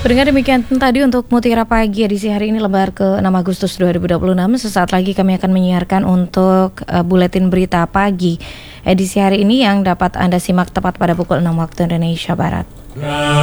Pendengar, demikian tadi untuk Mutiara Pagi edisi hari ini lembar ke-6 Agustus 2026. Sesaat lagi kami akan menyiarkan untuk buletin berita pagi edisi hari ini yang dapat Anda simak tepat pada pukul 6 waktu Indonesia Barat.